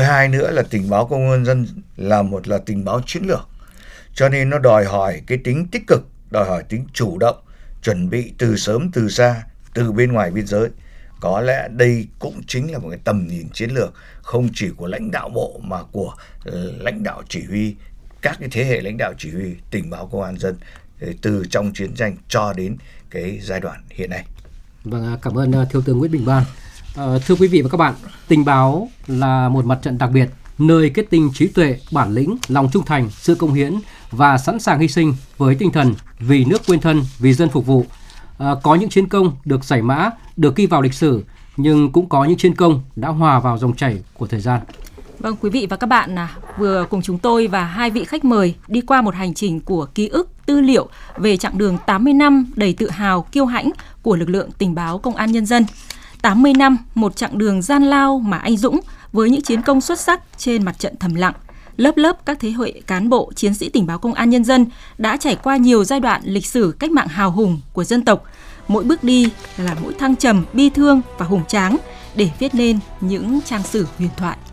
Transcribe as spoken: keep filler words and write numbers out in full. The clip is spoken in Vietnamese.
hai nữa là tình báo công an nhân dân là một là tình báo chiến lược, cho nên nó đòi hỏi cái tính tích cực, đòi hỏi tính chủ động, chuẩn bị từ sớm từ xa, từ bên ngoài biên giới. Có lẽ đây cũng chính là một cái tầm nhìn chiến lược không chỉ của lãnh đạo bộ mà của lãnh đạo chỉ huy, các cái thế hệ lãnh đạo chỉ huy tình báo công an nhân dân từ trong chiến tranh cho đến cái giai đoạn hiện nay. Vâng, cảm ơn Thiếu tướng Nguyễn Bình Ban. À, thưa quý vị và các bạn, tình báo là một mặt trận đặc biệt, nơi kết tinh trí tuệ, bản lĩnh, lòng trung thành, sự công hiến và sẵn sàng hy sinh với tinh thần vì nước quên thân, vì dân phục vụ. À, có những chiến công được giải mã, được ghi vào lịch sử, nhưng cũng có những chiến công đã hòa vào dòng chảy của thời gian. Vâng, quý vị và các bạn à, vừa cùng chúng tôi và hai vị khách mời đi qua một hành trình của ký ức, tư liệu về chặng đường tám mươi năm đầy tự hào, kiêu hãnh của lực lượng tình báo công an nhân dân. tám mươi năm, một chặng đường gian lao mà anh dũng với những chiến công xuất sắc trên mặt trận thầm lặng. Lớp lớp các thế hệ cán bộ, chiến sĩ tình báo công an nhân dân đã trải qua nhiều giai đoạn lịch sử cách mạng hào hùng của dân tộc. Mỗi bước đi là mỗi thăng trầm, bi thương và hùng tráng để viết nên những trang sử huyền thoại.